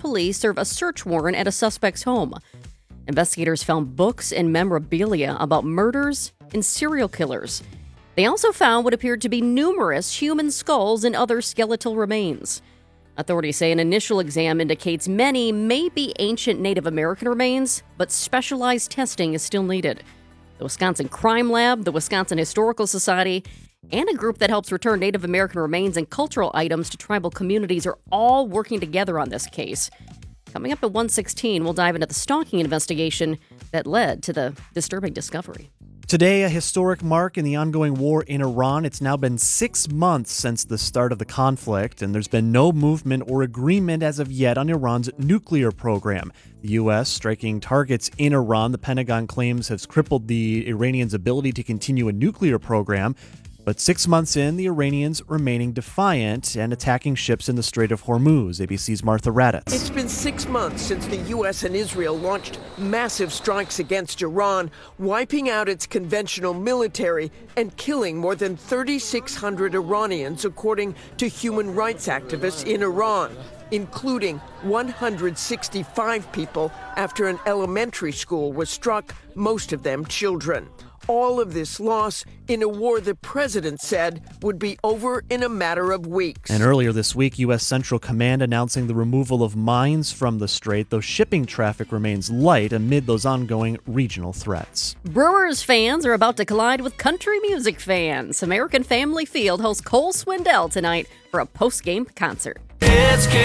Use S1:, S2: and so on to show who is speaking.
S1: police serve a search warrant at a suspect's home. Investigators found books and memorabilia about murders and serial killers. They also found what appeared to be numerous human skulls and other skeletal remains. Authorities say an initial exam indicates many may be ancient Native American remains, but specialized testing is still needed. The Wisconsin Crime Lab, the Wisconsin Historical Society, and a group that helps return Native American remains and cultural items to tribal communities are all working together on this case. Coming up at 1:16, we'll dive into the stalking investigation that led to the disturbing discovery.
S2: Today, a historic mark in the ongoing war in Iran. It's now been 6 months since the start of the conflict, and there's been no movement or agreement as of yet on Iran's nuclear program. The U.S. striking targets in Iran, the Pentagon claims, has crippled the Iranians' ability to continue a nuclear program. But 6 months in, the Iranians remaining defiant and attacking ships in the Strait of Hormuz. ABC's Martha Raddatz.
S3: It's been 6 months since the U.S. and Israel launched massive strikes against Iran, wiping out its conventional military and killing more than 3,600 Iranians, according to human rights activists in Iran, including 165 people after an elementary school was struck, most of them children. All of this loss in a war the president said would be over in a matter of weeks.
S2: And earlier this week, U.S. Central Command announcing the removal of mines from the strait, though shipping traffic remains light amid those ongoing regional threats.
S1: Brewers fans are about to collide with country music fans. American Family Field hosts Cole Swindell tonight for a post-game concert.
S4: It's